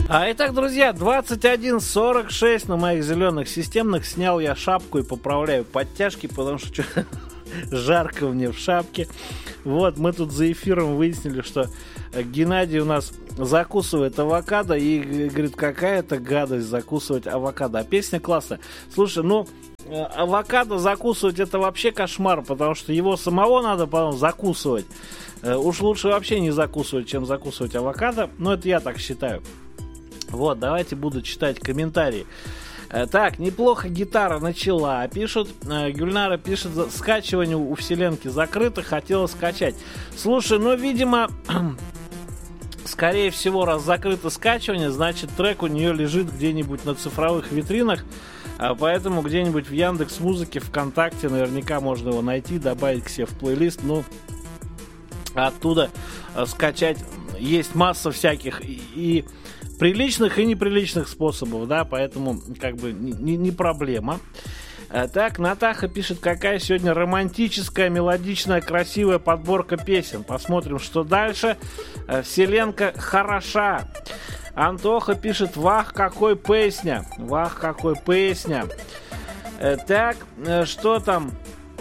Итак, друзья, 21:46 на моих зеленых системных. Снял я шапку и поправляю подтяжки, потому что жарко мне в шапке. Вот, мы тут за эфиром выяснили, что Геннадий у нас закусывает авокадо и говорит, какая-то гадость закусывать авокадо. А песня классная. Слушай, авокадо закусывать это вообще кошмар, потому что его самого надо потом закусывать. Уж лучше вообще не закусывать, чем закусывать авокадо. Но это я так считаю. Вот, давайте буду читать комментарии. Так, неплохо гитара начала, пишут. Гюльнара пишет, скачивание у Вселенки закрыто, хотела скачать. Слушай, видимо, скорее всего, раз закрыто скачивание, значит трек у нее лежит где-нибудь на цифровых витринах, поэтому где-нибудь в Яндекс.Музыке, ВКонтакте наверняка можно его найти, добавить к себе в плейлист, оттуда скачать есть масса всяких и приличных и неприличных способов, да, поэтому как бы не проблема. Так, Натаха пишет, какая сегодня романтическая, мелодичная, красивая подборка песен. Посмотрим, что дальше. Вселенка хороша. Антоха пишет, вах, какой песня. Вах, какой песня. Так, что там?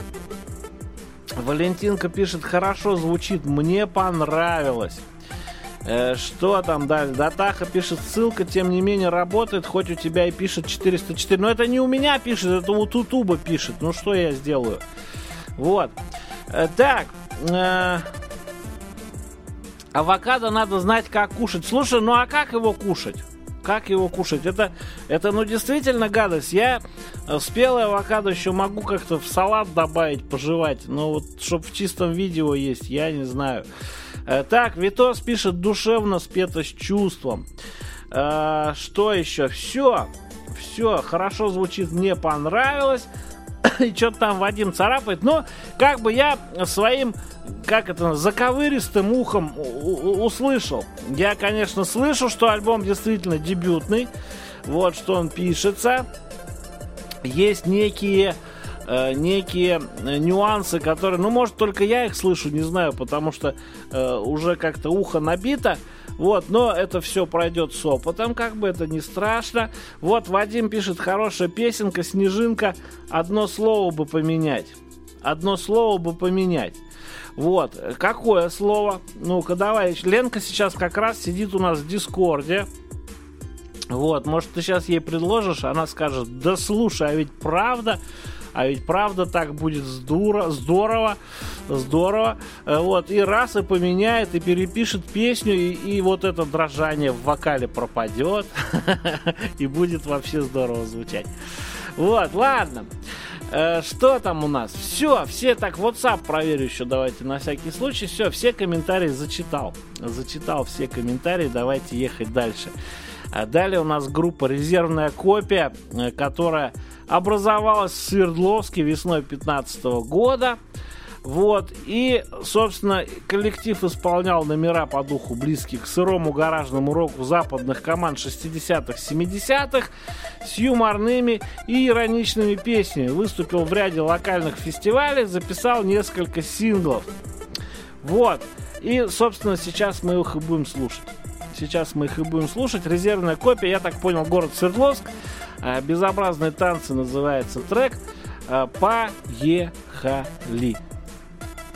Валентинка пишет, хорошо звучит, мне понравилось. Что там дальше? Датаха пишет, ссылка, тем не менее, работает, хоть у тебя и пишет 404. Но это не у меня пишет, это у Тутуба пишет. Ну, что я сделаю? Вот. Так. Авокадо надо знать, как кушать. Слушай, а как его кушать? Как его кушать? Это действительно гадость. Я спелый авокадо еще могу как-то в салат добавить, пожевать. Но вот, чтоб в чистом виде его есть, я не знаю. Так, Витос пишет, душевно спето с чувством. Что еще? Все, хорошо звучит, мне понравилось. И что-то там Вадим царапает. Но как бы я своим, заковыристым ухом услышал. Я, конечно, слышу, что альбом действительно дебютный. Вот, что он пишется. Есть некие нюансы, которые, может, только я их слышу, не знаю, потому что уже как-то ухо набито, вот, но это все пройдет с опытом, как бы это не страшно. Вот, Вадим пишет, хорошая песенка, снежинка, одно слово бы поменять. Вот, какое слово? Ну-ка, давай, Ленка сейчас как раз сидит у нас в Дискорде. Вот, может, ты сейчас ей предложишь, она скажет, да слушай, а ведь правда так будет здорово. Вот, и раз и поменяет, и перепишет песню, и вот это дрожание в вокале пропадет, и будет вообще здорово звучать. Вот, ладно. Что там у нас? Все, так, WhatsApp проверю еще, давайте на всякий случай. Все комментарии зачитал все комментарии, давайте ехать дальше. Далее у нас группа «Резервная копия», которая образовалась в Свердловске весной 2015 года. Вот. И, собственно, коллектив исполнял номера по духу, близких к сырому гаражному року западных команд 60-х, 70-х, с юморными и ироничными песнями. Выступил в ряде локальных фестивалей, записал несколько синглов. Вот. И, собственно, сейчас мы их и будем слушать. «Резервная копия», я так понял, город Свердловск. «Безобразные танцы» называется трек. Поехали.